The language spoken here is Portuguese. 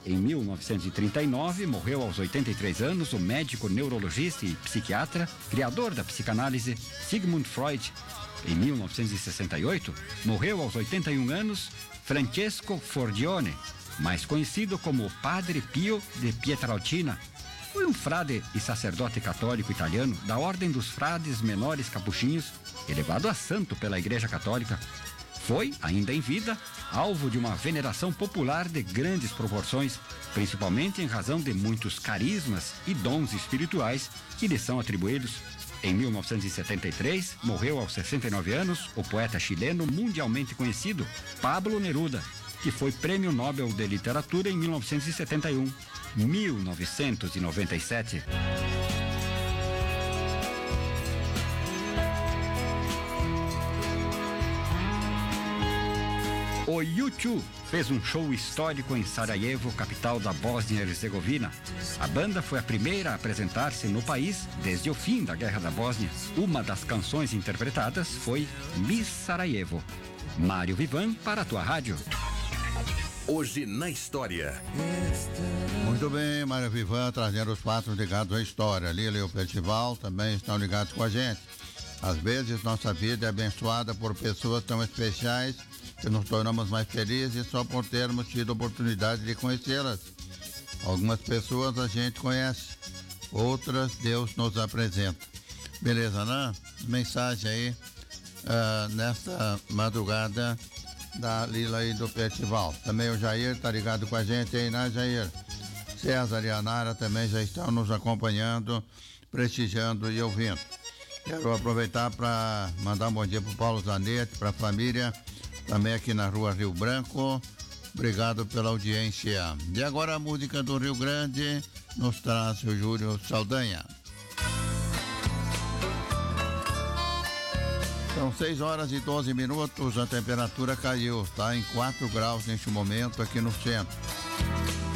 em 1939, morreu aos 83 anos o médico neurologista e psiquiatra, criador da psicanálise, Sigmund Freud. Em 1968, morreu aos 81 anos Francesco Forgione, mais conhecido como Padre Pio de Pietrelcina. Foi um frade e sacerdote católico italiano da Ordem dos Frades Menores Capuchinhos, elevado a santo pela Igreja Católica. Foi, ainda em vida, alvo de uma veneração popular de grandes proporções, principalmente em razão de muitos carismas e dons espirituais que lhe são atribuídos. Em 1973, morreu aos 69 anos o poeta chileno mundialmente conhecido Pablo Neruda, que foi Prêmio Nobel de Literatura em 1971. 1997. O U2 fez um show histórico em Sarajevo, capital da Bósnia-Herzegovina. A banda foi a primeira a apresentar-se no país desde o fim da Guerra da Bósnia. Uma das canções interpretadas foi Miss Sarajevo. Mário Vivan para a tua rádio. Hoje na história. Muito bem, Mário Vivan trazendo os fatos ligados à história. Lila e o Percival também estão ligados com a gente. Às vezes nossa vida é abençoada por pessoas tão especiais que nos tornamos mais felizes só por termos tido a oportunidade de conhecê-las. Algumas pessoas a gente conhece, outras Deus nos apresenta. Beleza, né? Mensagem aí nesta madrugada da Lila e do Percival. Também o Jair está ligado com a gente aí, né, Jair? César e a Nara também já estão nos acompanhando, prestigiando e ouvindo. Quero aproveitar para mandar um bom dia para o Paulo Zanetti, para a família, também aqui na rua Rio Branco. Obrigado pela audiência. E agora a música do Rio Grande nos traz o Júlio Saldanha. São 6h12, a temperatura caiu, está em 4 graus neste momento aqui no centro.